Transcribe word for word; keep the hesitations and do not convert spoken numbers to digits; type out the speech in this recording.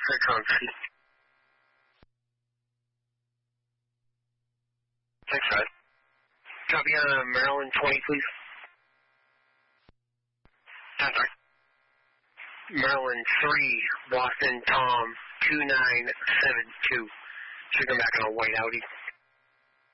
Six on C. Six five. Copy on uh, Maryland twenty, please. That's right. Maryland three, Boston Tom two nine seven two. Should come back on a white Audi.